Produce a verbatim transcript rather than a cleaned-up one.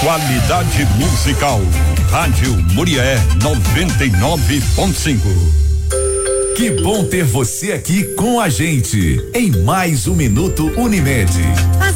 Qualidade musical. Rádio Murié noventa e nove ponto cinco. Que bom ter você aqui com a gente em mais um Minuto Unimed.